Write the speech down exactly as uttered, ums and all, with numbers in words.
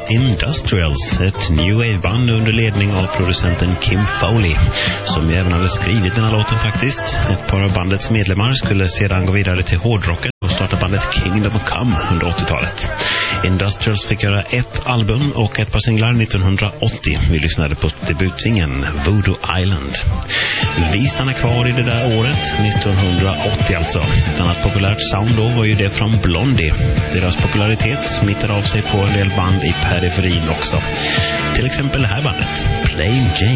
Industrials, ett new wave-band under ledning av producenten Kim Foley, som även hade skrivit den här låten faktiskt. Ett par av bandets medlemmar skulle sedan gå vidare till hårdrocken och starta bandet Kingdom Come under åttiotalet. Industrials fick göra ett album och ett par singlar nittonhundraåttio. Vi lyssnade på debutsingen Voodoo Island. Vi stannar kvar i det där året, nittonhundraåttio alltså. Ett annat populärt sound då var ju det från Blondie. Deras popularitet smittar av sig på en del band i periferin också. Till exempel det här bandet, Plain Jane.